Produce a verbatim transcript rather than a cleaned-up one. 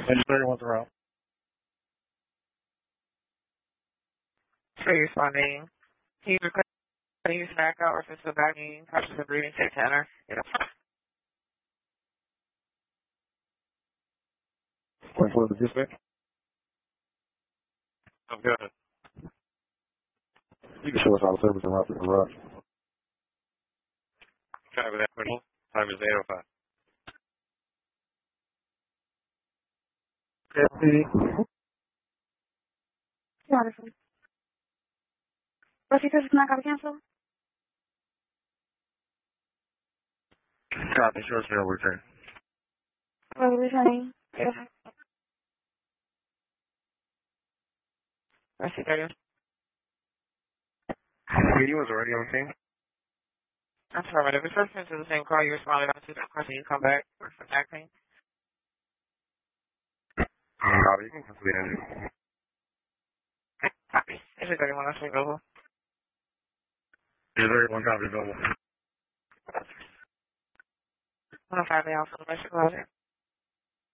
And thirty-one's around. So you're responding. Can you request a use back out or physical backing, process of breathing, take tenor? Wait for the dispatch. I'm good. You can show us how the service and route to the garage. Traffic Equity. Time is eight oh five. Yeah, Wonderful. What's your business not got to cancel? copy. Insurance mail return. What are you returning? I see that. He was already on the team. I'm sorry, but if it's reference to the same call you responded on to, that question, you come back for some acting. Copy. You can cancel the engine. Copy. Is it thirty-one else available? Is there one copy available? one oh five, they also make sure closet.